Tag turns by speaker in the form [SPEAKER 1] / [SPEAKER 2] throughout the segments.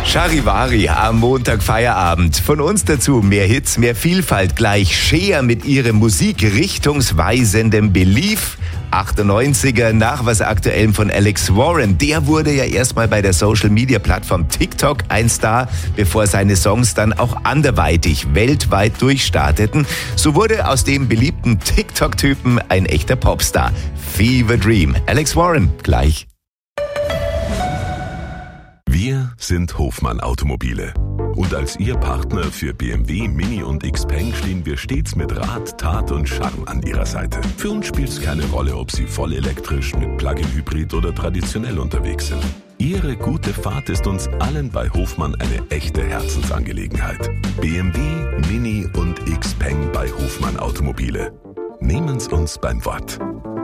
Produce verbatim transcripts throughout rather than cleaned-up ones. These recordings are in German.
[SPEAKER 1] Charivari am Montag Feierabend. Von uns dazu mehr Hits, mehr Vielfalt. Gleich Cher mit ihrem musikrichtungsweisenden Belief. achtundneunziger Nachweis aktuellem von Alex Warren. Der wurde ja erstmal bei der Social-Media-Plattform TikTok ein Star, bevor seine Songs dann auch anderweitig weltweit durchstarteten. So wurde aus dem beliebten TikTok-Typen ein echter Popstar. Fever Dream. Alex Warren, gleich.
[SPEAKER 2] Wir sind Hofmann Automobile. Und als Ihr Partner für B M W, Mini und Xpeng stehen wir stets mit Rat, Tat und Charme an Ihrer Seite. Für uns spielt es keine Rolle, ob Sie voll elektrisch, mit Plug-in-Hybrid oder traditionell unterwegs sind. Ihre gute Fahrt ist uns allen bei Hofmann eine echte Herzensangelegenheit. B M W, Mini und Xpeng bei Hofmann Automobile. Nehmen's uns beim Wort.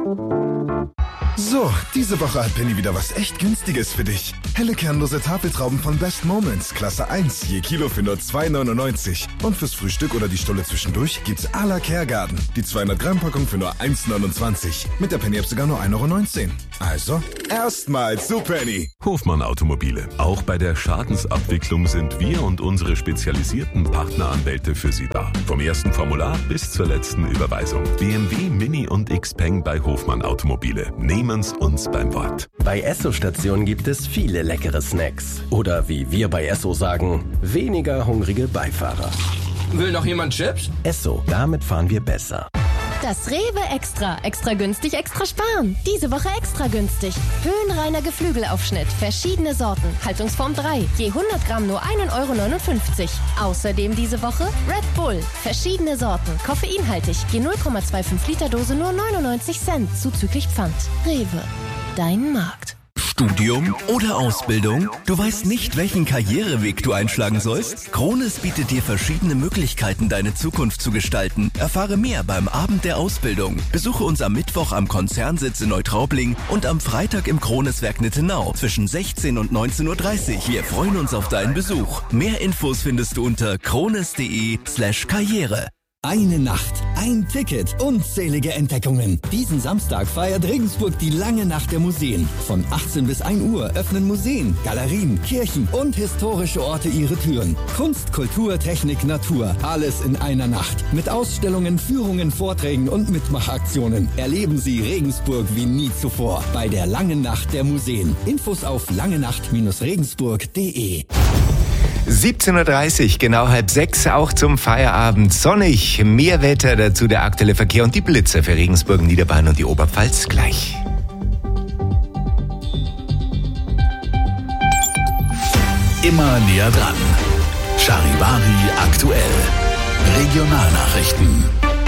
[SPEAKER 3] So, diese Woche hat Penny wieder was echt Günstiges für dich. Helle kernlose Tafeltrauben von Best Moments, Klasse eins, je Kilo für nur zwei neunundneunzig. Und fürs Frühstück oder die Stulle zwischendurch gibt's à la Kergarten. Die zweihundert Gramm Packung für nur eins neunundzwanzig. Mit der Penny-App sogar nur ein Euro neunzehn. Also, erstmal zu Penny.
[SPEAKER 2] Hofmann Automobile. Auch bei der Schadensabwicklung sind wir und unsere spezialisierten Partneranwälte für Sie da. Vom ersten Formular bis zur letzten Überweisung. B M W, Mini und Xpeng bei Hofmann Automobile. Nehmen's uns beim Wort.
[SPEAKER 4] Bei Esso-Stationen gibt es viele leckere Snacks. Oder wie wir bei Esso sagen, weniger hungrige Beifahrer.
[SPEAKER 5] Will noch jemand Chips?
[SPEAKER 4] Esso, damit fahren wir besser.
[SPEAKER 6] Das Rewe Extra. Extra günstig, extra sparen. Diese Woche extra günstig. Höhenreiner Geflügelaufschnitt. Verschiedene Sorten. Haltungsform drei. Je hundert Gramm nur ein Euro neunundfünfzig. Außerdem diese Woche Red Bull. Verschiedene Sorten. Koffeinhaltig. Je null Komma fünfundzwanzig Liter Dose nur neunundneunzig Cent. Zuzüglich Pfand. Rewe. Dein Markt.
[SPEAKER 7] Studium oder Ausbildung? Du weißt nicht, welchen Karriereweg du einschlagen sollst? Krones bietet dir verschiedene Möglichkeiten, deine Zukunft zu gestalten. Erfahre mehr beim Abend der Ausbildung. Besuche uns am Mittwoch am Konzernsitz in Neutraubling und am Freitag im Kroneswerk Nittenau zwischen sechzehn und neunzehn Uhr dreißig. Wir freuen uns auf deinen Besuch. Mehr Infos findest du unter krones.de slash Karriere.
[SPEAKER 8] Eine Nacht, ein Ticket, unzählige Entdeckungen. Diesen Samstag feiert Regensburg die lange Nacht der Museen. Von achtzehn bis ein Uhr öffnen Museen, Galerien, Kirchen und historische Orte ihre Türen. Kunst, Kultur, Technik, Natur, alles in einer Nacht. Mit Ausstellungen, Führungen, Vorträgen und Mitmachaktionen erleben Sie Regensburg wie nie zuvor bei der langen Nacht der Museen. Infos auf langenacht Regensburg punkt de.
[SPEAKER 1] siebzehn Uhr dreißig, genau halb sechs, auch zum Feierabend. Sonnig, mehr Wetter, dazu der aktuelle Verkehr und die Blitzer für Regensburg, Niederbayern und die Oberpfalz gleich.
[SPEAKER 9] Immer näher dran. Charivari aktuell. Regionalnachrichten.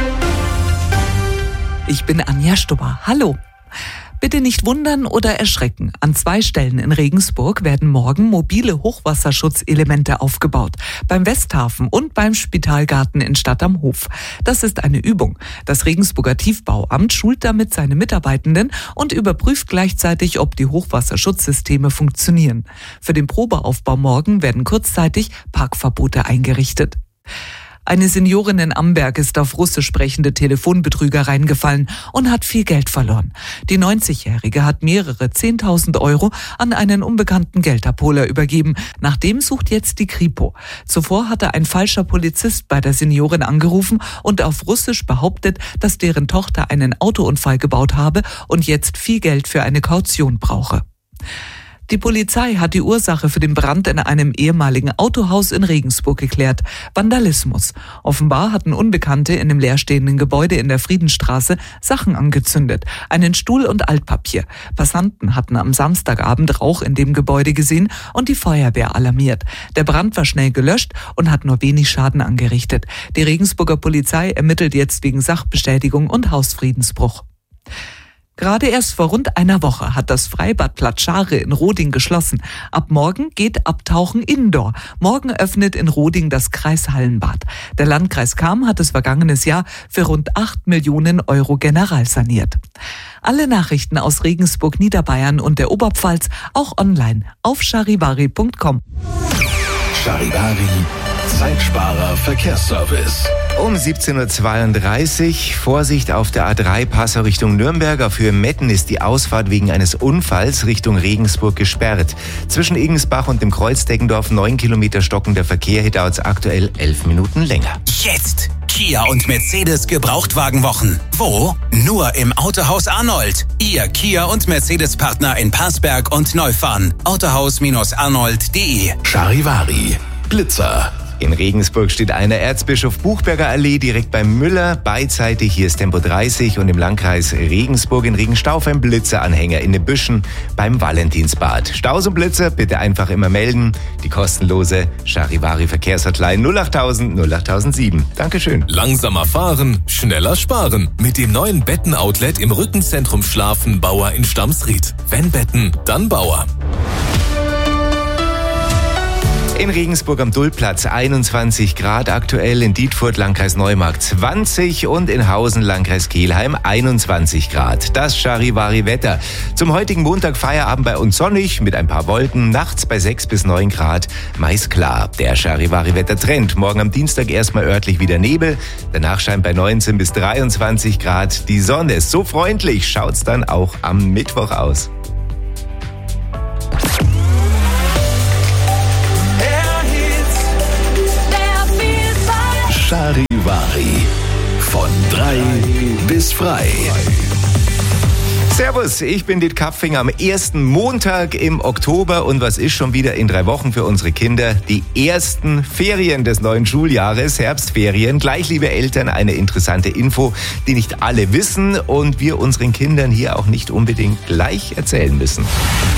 [SPEAKER 10] Ich bin Anja Stubber. Hallo. Bitte nicht wundern oder erschrecken. An zwei Stellen in Regensburg werden morgen mobile Hochwasserschutzelemente aufgebaut. Beim Westhafen und beim Spitalgarten in Stadt am Hof. Das ist eine Übung. Das Regensburger Tiefbauamt schult damit seine Mitarbeitenden und überprüft gleichzeitig, ob die Hochwasserschutzsysteme funktionieren. Für den Probeaufbau morgen werden kurzzeitig Parkverbote eingerichtet. Eine Seniorin in Amberg ist auf russisch sprechende Telefonbetrüger reingefallen und hat viel Geld verloren. Die neunzigjährige hat mehrere zehntausend Euro an einen unbekannten Geldabholer übergeben. Nach dem sucht jetzt die Kripo. Zuvor hatte ein falscher Polizist bei der Seniorin angerufen und auf Russisch behauptet, dass deren Tochter einen Autounfall gebaut habe und jetzt viel Geld für eine Kaution brauche. Die Polizei hat die Ursache für den Brand in einem ehemaligen Autohaus in Regensburg geklärt. Vandalismus. Offenbar hatten Unbekannte in dem leerstehenden Gebäude in der Friedenstraße Sachen angezündet. Einen Stuhl und Altpapier. Passanten hatten am Samstagabend Rauch in dem Gebäude gesehen und die Feuerwehr alarmiert. Der Brand war schnell gelöscht und hat nur wenig Schaden angerichtet. Die Regensburger Polizei ermittelt jetzt wegen Sachbeschädigung und Hausfriedensbruch. Gerade erst vor rund einer Woche hat das Freibad Platschare in Roding geschlossen. Ab morgen geht Abtauchen indoor. Morgen öffnet in Roding das Kreishallenbad. Der Landkreis Cham hat es vergangenes Jahr für rund acht Millionen Euro generalsaniert. Alle Nachrichten aus Regensburg, Niederbayern und der Oberpfalz auch online auf charivari punkt com.
[SPEAKER 9] Charivari, Zeitsparer Verkehrsservice.
[SPEAKER 1] Um siebzehn Uhr zweiunddreißig, Vorsicht auf der A drei Passau Richtung Nürnberg. Auf Höhe Metten ist die Ausfahrt wegen eines Unfalls Richtung Regensburg gesperrt. Zwischen Igensbach und dem Kreuz Deggendorf neun Kilometer stockender Verkehr. Hier dauert es aktuell elf Minuten länger.
[SPEAKER 11] Jetzt Kia und Mercedes Gebrauchtwagenwochen. Wo? Nur im Autohaus Arnold. Ihr Kia und Mercedes-Partner in Passberg und Neufahren. autohaus arnold punkt de.
[SPEAKER 9] Charivari, Blitzer.
[SPEAKER 1] In Regensburg steht einer Erzbischof Buchberger Allee direkt beim Müller. Beidseitig, hier ist Tempo dreißig und im Landkreis Regensburg in Regenstauf ein Blitzeranhänger in den Büschen beim Valentinsbad. Staus und Blitzer bitte einfach immer melden. Die kostenlose Charivari Verkehrshotline null achttausend null achttausendsieben. Dankeschön.
[SPEAKER 12] Langsamer fahren, schneller sparen. Mit dem neuen Betten-Outlet im Rückenzentrum Schlafen Bauer in Stamsried. Wenn Betten, dann Bauer.
[SPEAKER 1] In Regensburg am Dullplatz einundzwanzig Grad aktuell, in Dietfurt Landkreis Neumarkt zwanzig und in Hausen Landkreis Kelheim einundzwanzig Grad. Das Charivari-Wetter. Zum heutigen Montag Feierabend bei uns sonnig mit ein paar Wolken, nachts bei sechs bis neun Grad, meist klar. Der Charivari-Wetter-Trend. Morgen am Dienstag erstmal örtlich wieder Nebel, danach scheint bei neunzehn bis dreiundzwanzig Grad die Sonne. So freundlich schaut's dann auch am Mittwoch aus.
[SPEAKER 9] Charivari. Von drei bis frei.
[SPEAKER 1] Servus, ich bin Dit Kapfinger am ersten Montag im Oktober und was ist schon wieder in drei Wochen für unsere Kinder? Die ersten Ferien des neuen Schuljahres, Herbstferien. Gleich, liebe Eltern, eine interessante Info, die nicht alle wissen und wir unseren Kindern hier auch nicht unbedingt gleich erzählen müssen.